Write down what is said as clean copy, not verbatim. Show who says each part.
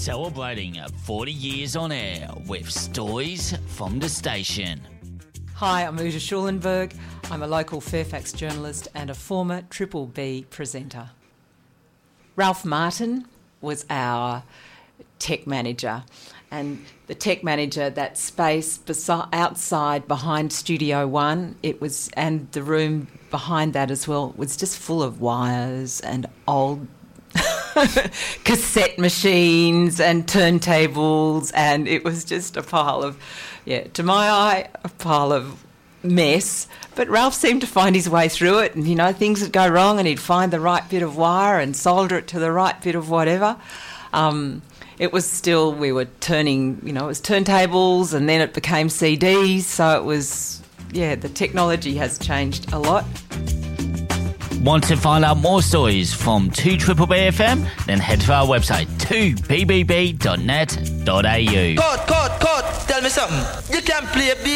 Speaker 1: Celebrating 40 years on air with stories from the station.
Speaker 2: Hi, I'm Uta Schulenberg. I'm a local Fairfax journalist and a former Triple B presenter. Ralph Martin was our tech manager, and the tech manager, that space outside behind Studio One, and the room behind that as well, was just full of wires and old cassette machines and turntables, and it was just a pile of, to my eye, a pile of mess. But Ralph seemed to find his way through it, and things would go wrong and he'd find the right bit of wire and solder it to the right bit of whatever. It was still, we were turning, it was turntables, and then it became CDs, so it was, the technology has changed a lot.
Speaker 1: Want to find out more stories from 2BBB FM? Then head to our website 2bbb.net.au.
Speaker 3: Cut, tell me something. You can play a